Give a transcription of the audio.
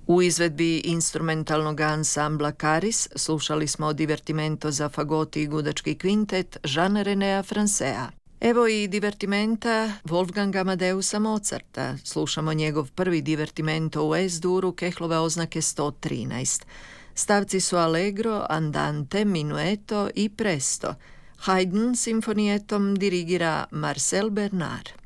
U izvedbi instrumentalnog ansambla Caris slušali smo divertimento za fagoti i gudački kvintet Jeana Renea Francea. Evo i divertimenta Wolfganga Amadeusa Mozarta. Slušamo njegov prvi divertimento u S-duru Kehlove oznake 113. Stavci su Allegro, Andante, Minueto i Presto. Haydn simfonijetom dirigira Marcel Bernard.